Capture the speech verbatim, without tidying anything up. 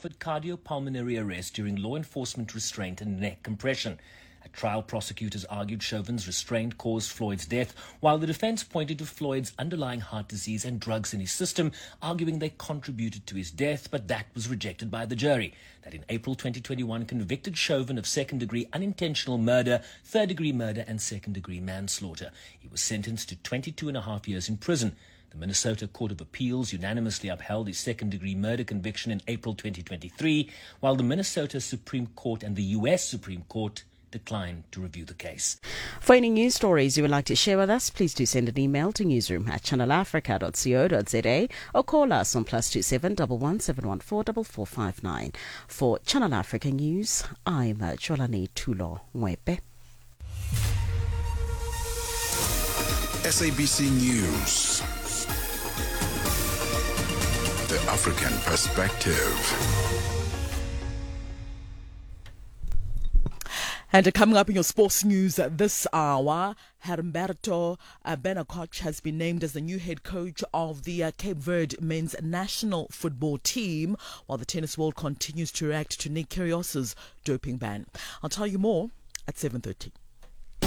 suffered cardiopulmonary arrest during law enforcement restraint and neck compression. At trial, prosecutors argued Chauvin's restraint caused Floyd's death, while the defense pointed to Floyd's underlying heart disease and drugs in his system, arguing they contributed to his death, but that was rejected by the jury. That in April twenty twenty-one convicted Chauvin of second-degree unintentional murder, third-degree murder and second-degree manslaughter. He was sentenced to twenty-two and a half years in prison. The Minnesota Court of Appeals unanimously upheld his second-degree murder conviction in April twenty twenty-three, while the Minnesota Supreme Court and the U S Supreme Court declined to review the case. For any news stories you would like to share with us, please do send an email to newsroom at channel africa dot co dot za or call us on plus two seven one one seven one four four four five nine. For Channel Africa News, I'm Jolani Tulo Mwepe. S A B C News. The African Perspective. And uh, coming up in your sports news uh, this hour, Humberto uh, Benacoch has been named as the new head coach of the uh, Cape Verde men's national football team, while the tennis world continues to react to Nick Kyrgios's doping ban. I'll tell you more at seven thirty.